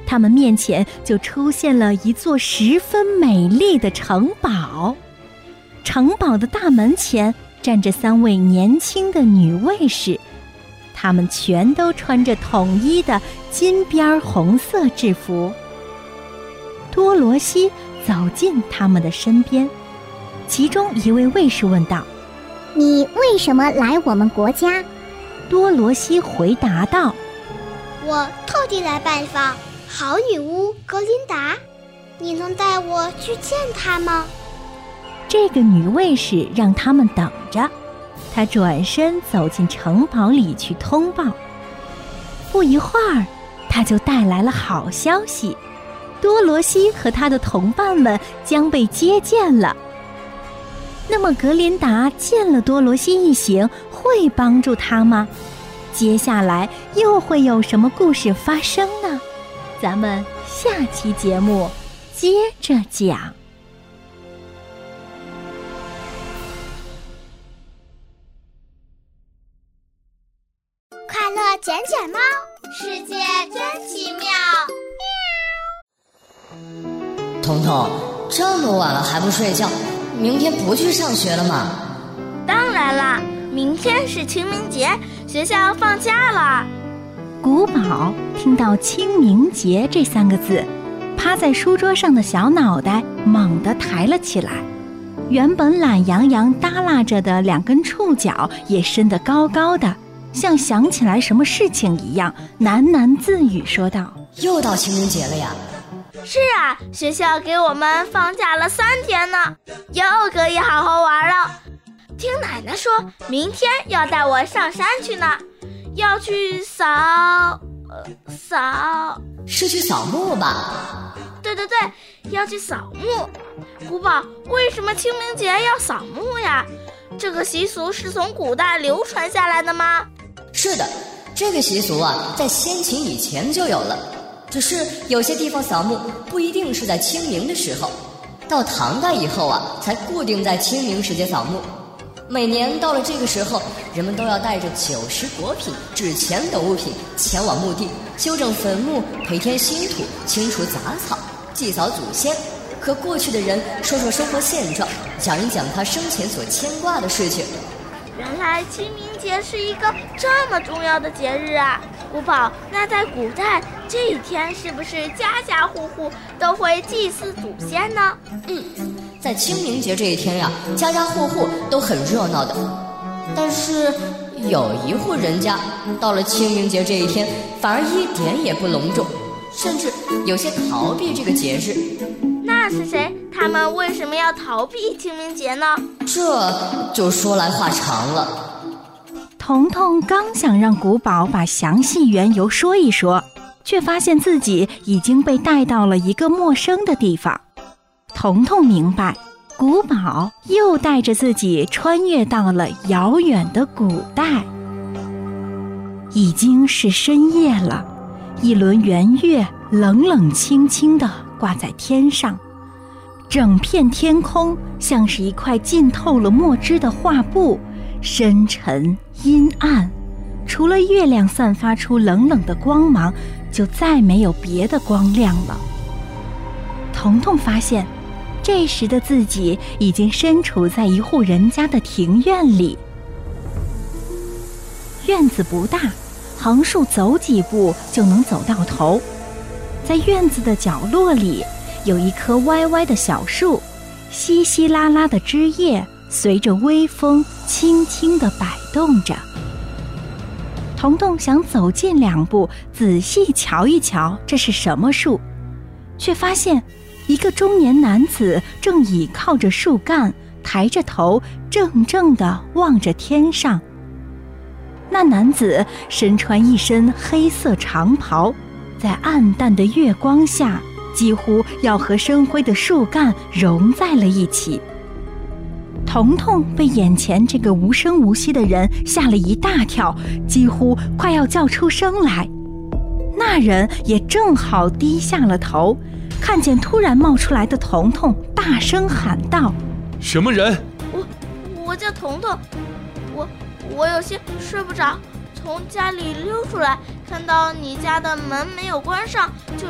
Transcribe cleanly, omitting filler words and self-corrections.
他们面前就出现了一座十分美丽的城堡。城堡的大门前站着3位年轻的女卫士，她们全都穿着统一的金边红色制服。多罗西走进他们的身边，其中一位卫士问道： 你为什么来我们国家？ 多罗西回答道： 我特地来拜访好女巫格琳达，你能带我去见她吗？ 这个女卫士让他们等着，她转身走进城堡里去通报。不一会儿，她就带来了好消息，多罗西和他的同伴们将被接见了。那么格琳达见了多罗西一行，会帮助他吗？接下来又会有什么故事发生呢？咱们下期节目接着讲。 快乐卷卷猫，世界真奇妙。 彤彤，这么晚了还不睡觉，明天不去上学了吗？ 当然啦，明天是清明节，学校放假了。 古堡听到清明节这3个字，趴在书桌上的小脑袋猛地抬了起来，原本懒洋洋耷拉着的2根触角也伸得高高的，像想起来什么事情一样，喃喃自语说道： 又到清明节了呀。 是啊，学校给我们放假了3天呢，又可以好好玩了。听奶奶说，明天要带我上山去呢，要去是去扫墓吧？ 对，要去扫墓。古堡，为什么清明节要扫墓呀？这个习俗是从古代流传下来的吗？ 是的，这个习俗啊，在先秦以前就有了，只是有些地方扫墓不一定是在清明的时候，到唐代以后啊，才固定在清明时节扫墓。每年到了这个时候，人们都要带着酒食果品、纸钱等物品前往墓地，修整坟墓，培添新土，清除杂草，祭扫祖先，和过去的人说说生活现状，讲一讲他生前所牵挂的事情。 原来清明节是一个这么重要的节日啊！古堡，那在古代这一天是不是家家户户都会祭祀祖先呢？ 在清明节这一天呀，家家户户都很热闹的。但是有一户人家到了清明节这一天，反而一点也不隆重，甚至有些逃避这个节日。 那是谁？他们为什么要逃避清明节呢？ 这就说来话长了。 彤彤刚想让古堡把详细缘由说一说，却发现自己已经被带到了一个陌生的地方。彤彤明白，古堡又带着自己穿越到了遥远的古代。已经是深夜了，一轮圆月冷冷清清地挂在天上，整片天空像是一块浸透了墨汁的画布，深沉阴暗，除了月亮散发出冷冷的光芒，就再没有别的光亮了。彤彤发现，这时的自己已经身处在一户人家的庭院里。院子不大，横竖走几步就能走到头。在院子的角落里，有一棵歪歪的小树，稀稀拉拉的枝叶随着微风轻轻地摆动着。彤彤想走近2步，仔细瞧一瞧这是什么树，却发现一个中年男子正倚靠着树干，抬着头怔怔地望着天上。那男子身穿一身黑色长袍，在暗淡的月光下，几乎要和生辉的树干融在了一起。彤彤被眼前这个无声无息的人吓了一大跳，几乎快要叫出声来。那人也正好低下了头，看见突然冒出来的彤彤，大声喊道： 什么人？ 我叫彤彤，我有些睡不着，从家里溜出来，看到你家的门没有关上，就